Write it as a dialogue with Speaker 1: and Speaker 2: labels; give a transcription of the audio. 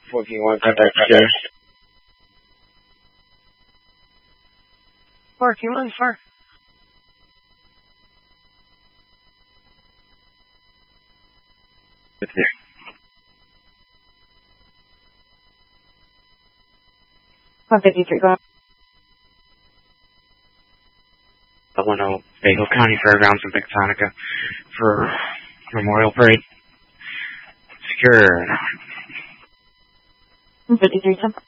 Speaker 1: 14-1, contact secure.
Speaker 2: 14-1, sir.
Speaker 1: Good there.
Speaker 3: 153, go on.
Speaker 1: 10 Bayhill County Fairgrounds in Pecatonica for Memorial Parade. Secure.
Speaker 3: 53, 10.